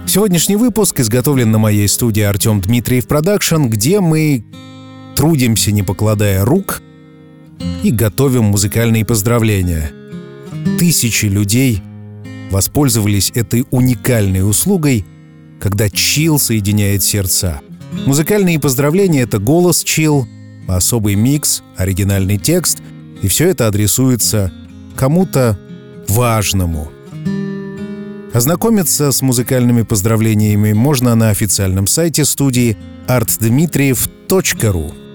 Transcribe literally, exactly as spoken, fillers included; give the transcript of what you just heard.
Сегодняшний выпуск изготовлен на моей студии Артем Дмитриев Продакшн, где мы трудимся, не покладая рук, и готовим музыкальные поздравления. Тысячи людей воспользовались этой уникальной услугой, когда чилл соединяет сердца. Музыкальные поздравления — это голос чилл, особый микс, оригинальный текст, и все это адресуется кому-то важному. Ознакомиться с музыкальными поздравлениями можно на официальном сайте студии арт дмитриев точка ру.